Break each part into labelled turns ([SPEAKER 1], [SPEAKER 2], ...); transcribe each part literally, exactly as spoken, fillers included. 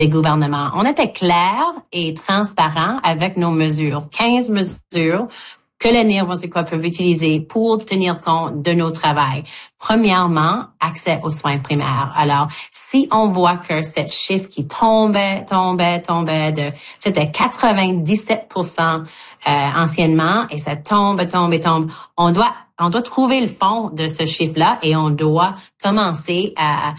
[SPEAKER 1] des gouvernements. On était clair et transparent avec nos mesures. quinze mesures que les néo-brunswickois peuvent utiliser pour tenir compte de nos travails. Premièrement, accès aux soins primaires. Alors, si on voit que ce chiffre qui tombait, tombait, tombait de, c'était quatre-vingt-dix-sept pour cent euh, anciennement, et ça tombe, tombe, tombe, on doit, on doit trouver le fond de ce chiffre-là et on doit commencer à,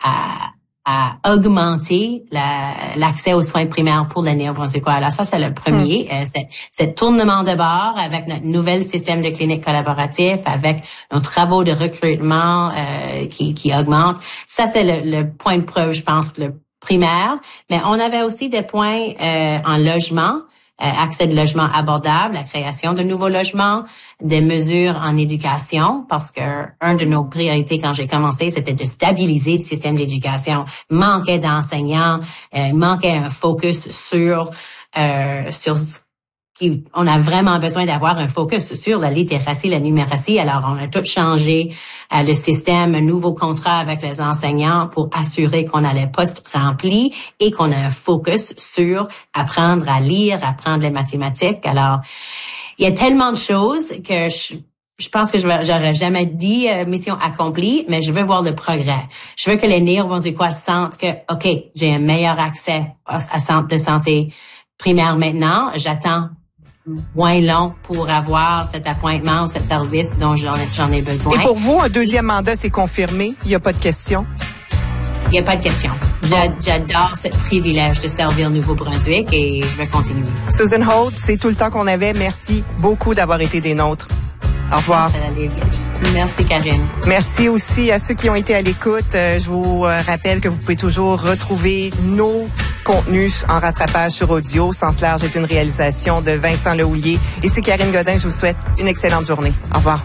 [SPEAKER 1] à à augmenter la, l'accès aux soins primaires pour les néo-brunswickois. Alors ça, c'est le premier. Mmh. Euh, c'est, c'est tournement de bord avec notre nouvel système de clinique collaboratif, avec nos travaux de recrutement euh, qui, qui augmentent. Ça, c'est le, le point de preuve, je pense, le primaire. Mais on avait aussi des points euh, en logement, euh, accès de logement abordable, la création de nouveaux logements, des mesures en éducation, parce que un de nos priorités quand j'ai commencé, c'était de stabiliser le système d'éducation. Manquait d'enseignants, euh, manquait un focus sur euh, sur ce qui, on a vraiment besoin d'avoir un focus sur la littératie, la numératie. Alors, on a tout changé euh, le système, un nouveau contrat avec les enseignants pour assurer qu'on a les postes remplis et qu'on a un focus sur apprendre à lire, apprendre les mathématiques. Alors, il y a tellement de choses que je, je pense que je j'aurais jamais dit euh, mission accomplie, mais je veux voir le progrès. Je veux que les néo-brunswickois sentent que, OK, j'ai un meilleur accès à, à centre de santé primaire maintenant. J'attends moins long pour avoir cet appointement ou cet service dont j'en ai, j'en ai besoin.
[SPEAKER 2] Et pour vous, un deuxième mandat, c'est confirmé? Il n'y a pas de question?
[SPEAKER 1] Il n'y a pas de question. J'adore ce privilège de servir Nouveau-Brunswick et je vais continuer.
[SPEAKER 2] Susan Holt, c'est tout le temps qu'on avait. Merci beaucoup d'avoir été des nôtres. Au revoir.
[SPEAKER 1] Merci, Karine.
[SPEAKER 2] Merci aussi à ceux qui ont été à l'écoute. Je vous rappelle que vous pouvez toujours retrouver nos contenus en rattrapage sur audio. Sens large est une réalisation de Vincent Lehouillier. Et c'est Karine Godin. Je vous souhaite une excellente journée. Au revoir.